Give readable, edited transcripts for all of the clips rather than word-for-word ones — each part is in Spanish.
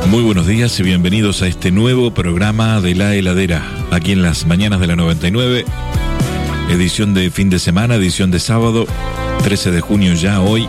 Muy buenos días y bienvenidos a este nuevo programa de La Heladera, aquí en las mañanas de la 99, edición de fin de semana, edición de sábado, 13 de junio ya hoy.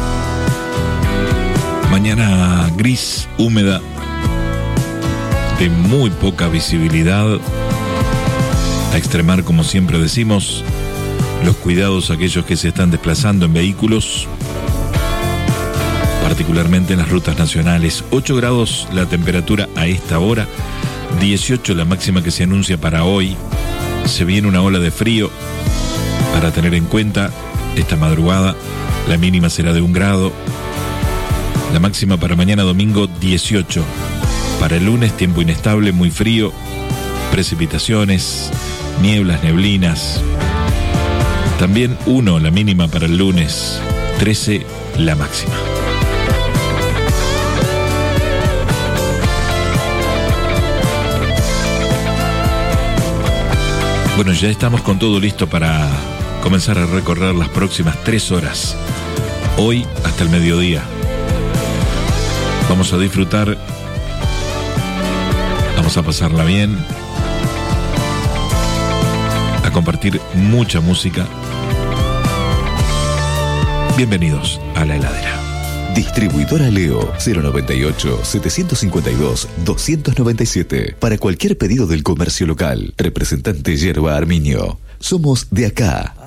Mañana gris, húmeda, de muy poca visibilidad. A extremar, como siempre decimos, los cuidados a aquellos que se están desplazando en vehículos, particularmente en las rutas nacionales. 8 grados la temperatura a esta hora, 18 la máxima que se anuncia para hoy. Se viene una ola de frío para tener en cuenta esta madrugada. La mínima será de 1 grado. La máxima para mañana domingo 18. Para el lunes tiempo inestable, muy frío, precipitaciones, nieblas, neblinas. También 1 la mínima para el lunes, 13 la máxima. Bueno, ya estamos con todo listo para comenzar a recorrer las próximas 3 horas. Hoy hasta el mediodía. Vamos a disfrutar, vamos a pasarla bien, a compartir mucha música. Bienvenidos a La Heladera. Distribuidora Leo 098-752-297. Para cualquier pedido del comercio local. Representante Yerba Arminio. Somos de acá.